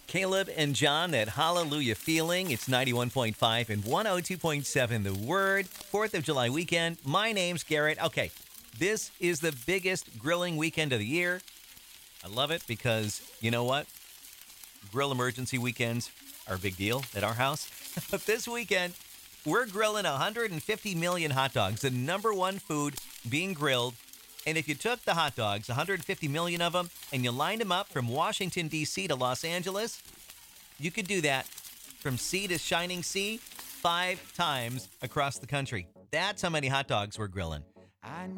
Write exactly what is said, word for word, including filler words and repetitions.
Caleb and John, that hallelujah feeling. It's ninety-one point five and one oh two point seven The Word. fourth of July weekend. My name's Garrett. Okay, this is the biggest grilling weekend of the year. I love it because, you know what? Grill emergency weekends are a big deal at our house. But this weekend, we're grilling one hundred fifty million hot dogs, the number one food being grilled. And if you took the hot dogs, one hundred fifty million of them, and you lined them up from Washington, D C to Los Angeles, you could do that from sea to shining sea five times across the country. That's how many hot dogs we're grilling.